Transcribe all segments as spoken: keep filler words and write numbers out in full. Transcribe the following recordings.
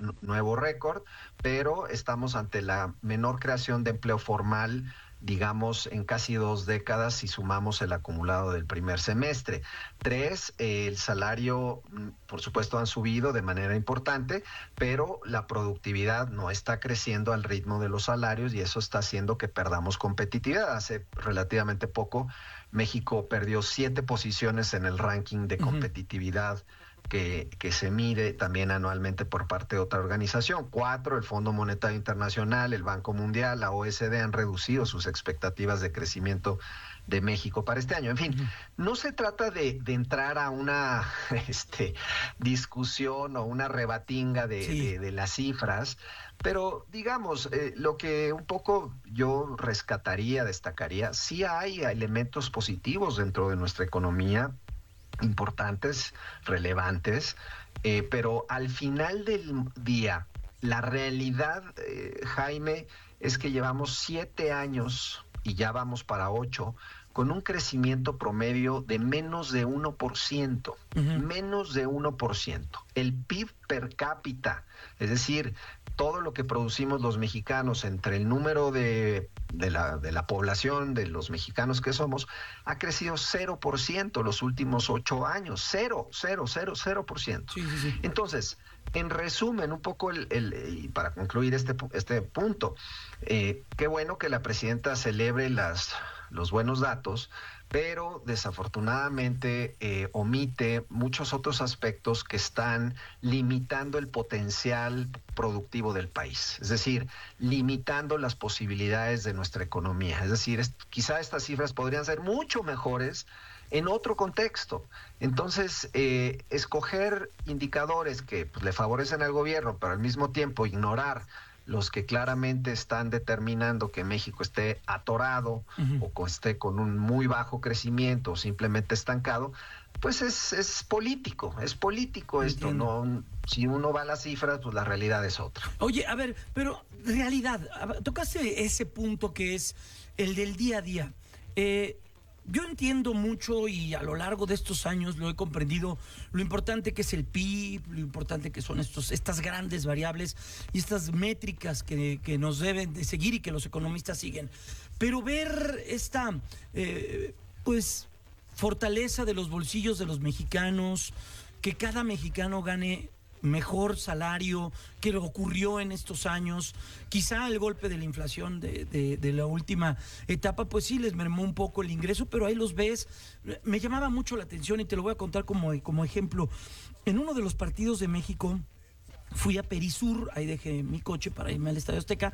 nuevo récord, pero estamos ante la menor creación de empleo formal, digamos, en casi dos décadas si sumamos el acumulado del primer semestre. Tres, eh, el salario, por supuesto, han subido de manera importante, pero la productividad no está creciendo al ritmo de los salarios y eso está haciendo que perdamos competitividad. Hace relativamente poco, México perdió siete posiciones en el ranking de competitividad que, que se mide también anualmente por parte de otra organización. Cuatro, el Fondo Monetario Internacional, el Banco Mundial, la O E C D han reducido sus expectativas de crecimiento de México para este año. En fin, uh-huh. no se trata de, de entrar a una este, discusión o una rebatinga de, sí. de, de las cifras, pero digamos, eh, lo que un poco yo rescataría, destacaría, sí hay elementos positivos dentro de nuestra economía, importantes, relevantes, eh, pero al final del día, la realidad, eh, Jaime, es que llevamos siete años y ya vamos para ocho, con un crecimiento promedio de menos de uno por ciento, uh-huh. menos de uno por ciento. El P I B per cápita, es decir, todo lo que producimos los mexicanos entre el número de, de, la, de la población, de los mexicanos que somos, ha crecido cero por ciento los últimos ocho años, cero, cero, cero, cero por ciento. Sí, sí, sí. Entonces, en resumen, un poco, el, el, y para concluir este, este punto, eh, qué bueno que la presidenta celebre las, los buenos datos, pero desafortunadamente eh, omite muchos otros aspectos que están limitando el potencial productivo del país, es decir, limitando las posibilidades de nuestra economía. Es decir, es, quizá estas cifras podrían ser mucho mejores en otro contexto. Entonces, eh, escoger indicadores que pues, le favorecen al gobierno, pero al mismo tiempo ignorar los que claramente están determinando que México esté atorado uh-huh. o esté con un muy bajo crecimiento o simplemente estancado, pues es, es político, es político esto, Entiendo. no, si uno va a las cifras, pues la realidad es otra. Oye, a ver, pero realidad, tocaste ese punto que es el del día a día. Eh, Yo entiendo mucho y a lo largo de estos años lo he comprendido, lo importante que es el P I B, lo importante que son estos, estas grandes variables y estas métricas que, que nos deben de seguir y que los economistas siguen. Pero ver esta, eh, pues, fortaleza de los bolsillos de los mexicanos, que cada mexicano gane mejor salario que lo ocurrió en estos años, quizá el golpe de la inflación de, de, de la última etapa, pues sí les mermó un poco el ingreso, pero ahí los ves. Me llamaba mucho la atención y te lo voy a contar como, como ejemplo. En uno de los partidos de México fui a Perisur, ahí dejé mi coche para irme al Estadio Azteca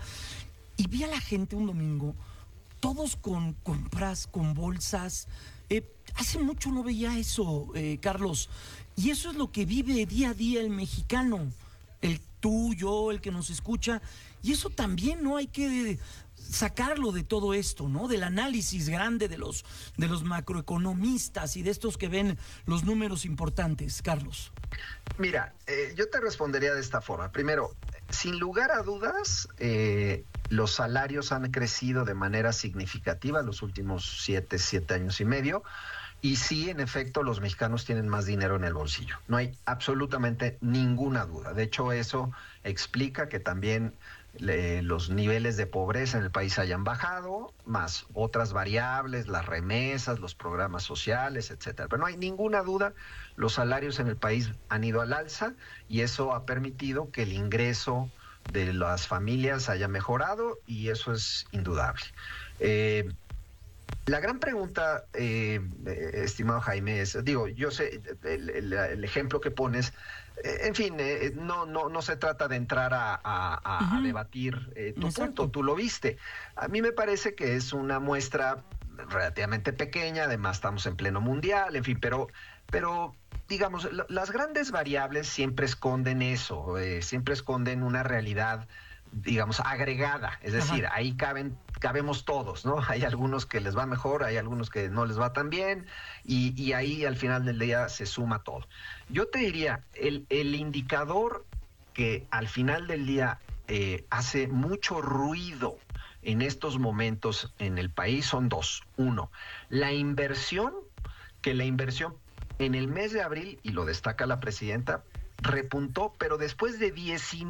y vi a la gente un domingo, todos con compras, con bolsas. Eh, hace mucho no veía eso, eh, Carlos. Y eso es lo que vive día a día el mexicano, el tú, yo, el que nos escucha. Y eso también no hay que sacarlo de todo esto, ¿no? Del análisis grande de los, de los macroeconomistas y de estos que ven los números importantes, Carlos. Mira, eh, yo te respondería de esta forma. Primero, sin lugar a dudas, eh, los salarios han crecido de manera significativa los últimos siete, siete años y medio. Y sí, en efecto, los mexicanos tienen más dinero en el bolsillo. No hay absolutamente ninguna duda. De hecho, eso explica que también le, los niveles de pobreza en el país hayan bajado, más otras variables, las remesas, los programas sociales, etcétera. Pero no hay ninguna duda, los salarios en el país han ido al alza y eso ha permitido que el ingreso de las familias haya mejorado y eso es indudable. Eh, La gran pregunta, eh, estimado Jaime, es, digo, yo sé, el, el, el ejemplo que pones, eh, en fin, eh, no, no, no se trata de entrar a, a, a, uh-huh. a debatir eh, tu Exacto. punto, tú lo viste. A mí me parece que es una muestra relativamente pequeña, además estamos en pleno mundial, en fin, pero, pero digamos, lo, las grandes variables siempre esconden eso, eh, siempre esconden una realidad, digamos, agregada, es decir, Ajá. ahí caben, cabemos todos, ¿no? Hay algunos que les va mejor, hay algunos que no les va tan bien, y, y ahí al final del día se suma todo. Yo te diría, el, el indicador que al final del día eh, hace mucho ruido en estos momentos en el país son dos. Uno, la inversión, que la inversión en el mes de abril, y lo destaca la presidenta, repuntó, pero después de diecinueve